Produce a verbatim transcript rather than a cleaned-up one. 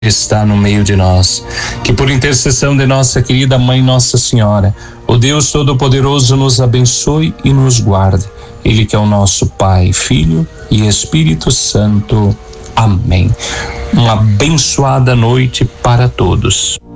está no meio de nós. Que por intercessão de nossa querida Mãe Nossa Senhora, o Deus Todo-Poderoso nos abençoe e nos guarde. Ele que é o nosso Pai, Filho e Espírito Santo. Amém. Uma abençoada noite para todos.